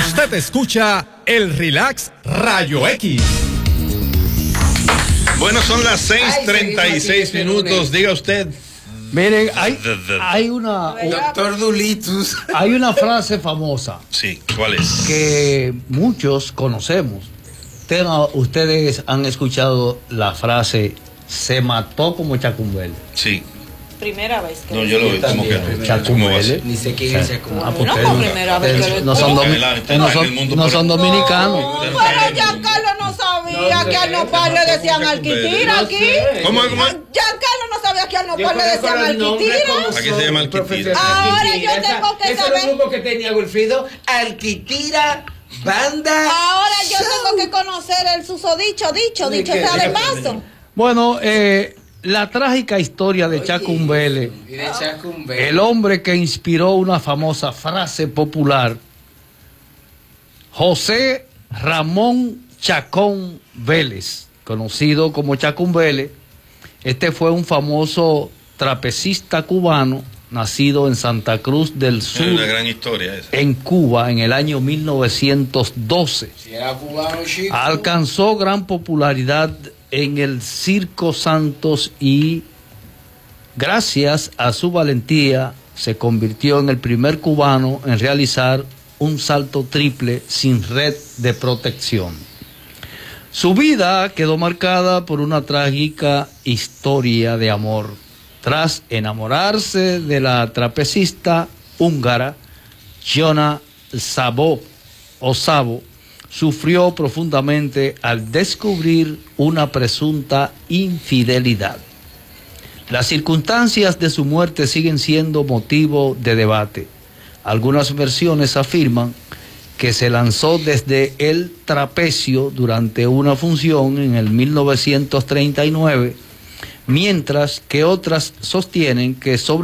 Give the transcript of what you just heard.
Usted escucha el Relax Rayo X. Bueno, son las 6:36 minutos. Diga usted. Miren, hay una... Doctor Dulitus. Hay una frase famosa. Sí, ¿cuál es? Que muchos conocemos. Ustedes han escuchado la frase, se mató como Chacumbele. Sí. Primera vez que... No, yo lo vi como que no. Chacumbele. Ni sé quién es Chacumbele. Porque no, primera vez que no son dominicanos. Pero Giancarlo no sabía que al nopal le decían alquitira aquí. ¿Cómo? Giancarlo no sabía que al nopal le decían alquitira. Aquí se llama alquitira. Ahora yo tengo que saber. Ese saber. es el grupo que tenía Wilfrido. Alquitira, banda. Ahora yo tengo que conocer el susodicho, dicho sea de paso. Bueno, la trágica historia de Chacumbele, el hombre que inspiró una famosa frase popular, José Ramón Chacón Vélez, conocido como Chacumbele. Este fue un famoso trapecista cubano, nacido en Santa Cruz del Sur, una gran historia esa, en Cuba, en el año 1912. Si era cubano, chico. Alcanzó gran popularidad en el Circo Santos y gracias a su valentía se convirtió en el primer cubano en realizar un salto triple sin red de protección. Su vida quedó marcada por una trágica historia de amor. Tras enamorarse de la trapecista húngara Jona Szabo, sufrió profundamente al descubrir una presunta infidelidad. Las circunstancias de su muerte siguen siendo motivo de debate. Algunas versiones afirman que se lanzó desde el trapecio durante una función en el 1939, mientras que otras sostienen que